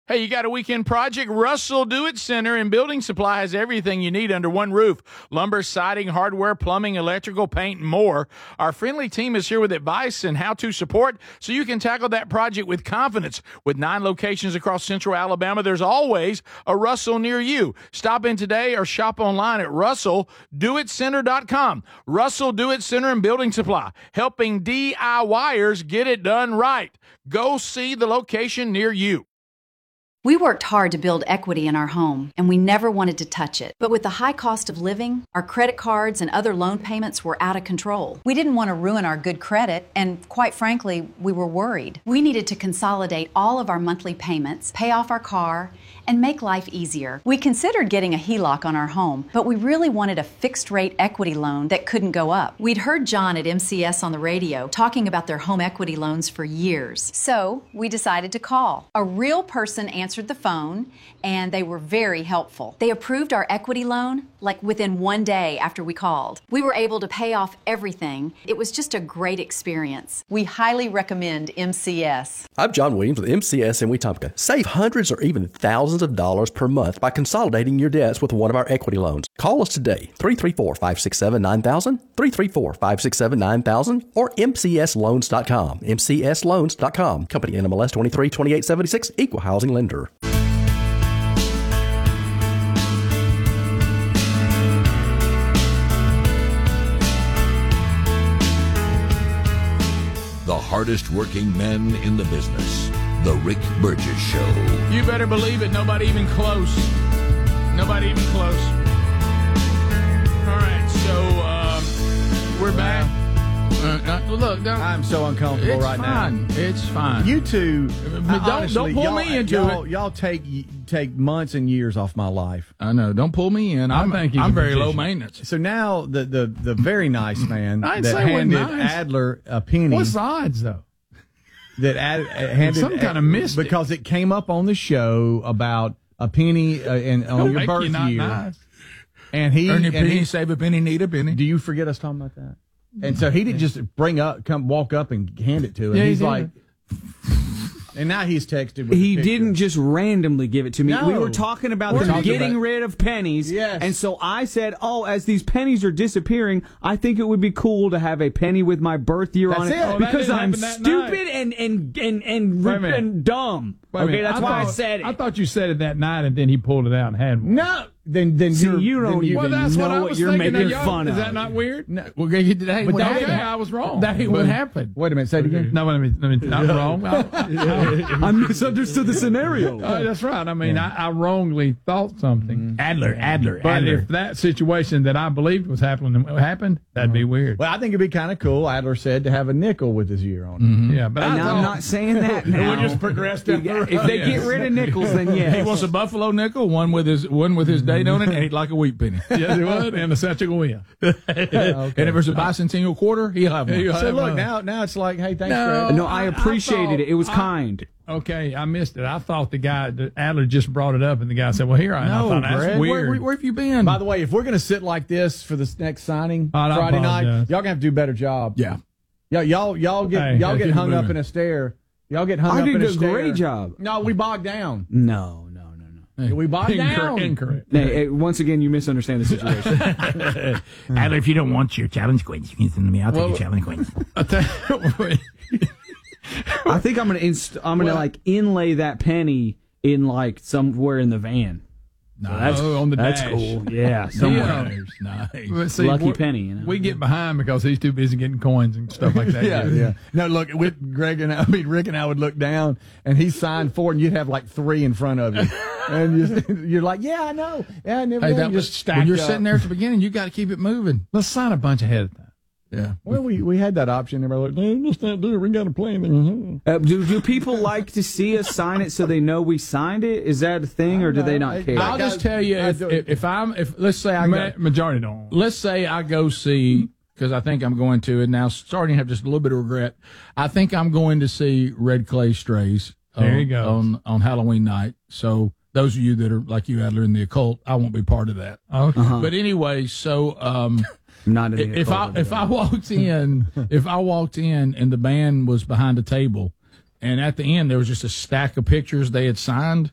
Hey, you got a weekend project? Russell Do-It Center and Building Supply has everything you need under one roof. Lumber, siding, hardware, plumbing, electrical, paint, and more. Our friendly team is here with advice and how-to support so you can tackle that project with confidence. With 9 locations across central Alabama, there's always a Russell near you. Stop in today or shop online at russelldoitcenter.com. Russell Do-It Center and Building Supply, helping DIYers get it done right. Go see the location near you. We worked hard to build equity in our home, and we never wanted to touch it. But with the high cost of living, our credit cards and other loan payments were out of control. We didn't want to ruin our good credit, and quite frankly, we were worried. We needed to consolidate all of our monthly payments, pay off our car, and make life easier. We considered getting a HELOC on our home, but we really wanted a fixed-rate equity loan that couldn't go up. We'd heard John at MCS on the radio talking about their home equity loans for years. So we decided to call. A real person answered the phone, and they were very helpful. They approved our equity loan like within 1 day after we called. We were able to pay off everything. It was just a great experience. We highly recommend MCS. I'm John Williams with MCS in Wetumpka. Save hundreds or even thousands of dollars per month by consolidating your debts with one of our equity loans. Call us today, 334-567-9000, 334-567-9000, or mcsloans.com, mcsloans.com. Company NMLS 232876, Equal Housing Lender. The hardest working men in the business. The Rick Burgess Show. You better believe it. Nobody even close. Nobody even close. All right, so we're back. Look, I'm so uncomfortable right fine. now. It's fine. You two, don't pull me into it. Y'all take months and years off my life. I know. Don't pull me in. I'm very low maintenance. So now the very nice man I didn't that say it wasn't handed nice. Adler a penny. What's the odds, though? That handed Some kind of mystic. because it came up on the show about a penny and on your birth year. Nice. And he Earn a penny, he, save a penny, need a penny. do you forget us talking about that? And so he didn't just walk up and hand it to him. Yeah, He's he did. like, and now he's texted with He the picture. didn't just randomly give it to me. No. We were talking about We're them talking getting about- rid of pennies. Yes. And so I said, as these pennies are disappearing, I think it would be cool to have a penny with my birth year on That's it. it. Oh, that Because didn't I'm happen that stupid Wait a minute. and dumb. Wait a Okay, minute. that's why I said it. I thought you said it that night, and then he pulled it out and had one. No, then See, you're, you don't then even Well, that's know what I what was you're thinking. making Y'all- fun Is of. that not weird? No. Well, that ain't But what that happened. ain't- I was wrong. That ain't what happened. Wait a minute, say it again. No, I mean, I'm wrong. I misunderstood the scenario. That's right. I mean, I wrongly thought something. Adler. But if that situation that I believed was happened, that'd be weird. Well, I think it'd be kind of cool, Adler said, to have a nickel with his year on it. Yeah, but I Now, thought, I'm not saying that now. We'll just progress down the road. If they get rid of nickels, then yes. He wants a buffalo nickel, one with his date on it, and ate like a wheat penny. yes, it would, and a satchel wheel. And if there's a bicentennial quarter, he'll have one. So look, now it's like, hey, thanks, No. Greg. No, I appreciated it. It was kind. Okay, I missed it. I thought the guy, Adler, just brought it up, and the guy said, "Well, here I am." No, I thought that's Greg. weird. Where have you been? By the way, if we're going to sit like this for this next signing I Friday night, apologize. y'all going to have to do a better job. Yeah. Y'all get Hey, let's get keep hung it up moving. in a stare. Y'all get hung I up in did a a stare. great job. No, we bogged down. No. We bogged down. Incorrect. Hey, once again, you misunderstand the situation. Adler, if you don't want your challenge coins, you can send them to me. I'll take your challenge coins. I think I'm gonna like inlay that penny in like somewhere in the van. No, on the That's dash. cool. Yeah, somewhere. Nice. But see, Lucky penny. You know? We get behind because he's too busy getting coins and stuff like that. Yeah. No, look, with Rick and I would look down, and he signed 4, and you'd have like 3 in front of you, and you're like, yeah, I know, yeah, I never. Hey, that just was stacked When you're up. sitting there at the beginning, you got to keep it moving. Let's sign a bunch ahead of time. Yeah. Well, we had that option. Everybody like, let's not do it. We got to play. Do people like to see us sign it so they know we signed it? Is that a thing, or do they not care? I'll just tell you, if let's say I go, Majority don't. let's say I go see, because I think I'm going to, and now starting to have just a little bit of regret. I think I'm going to see Red Clay Strays. There you go. on Halloween night. So those of you that are like you, Adler, in the occult, I won't be part of that. Okay. But anyway, so Not in the if I walked in and the band was behind a table, and at the end there was just a stack of pictures they had signed,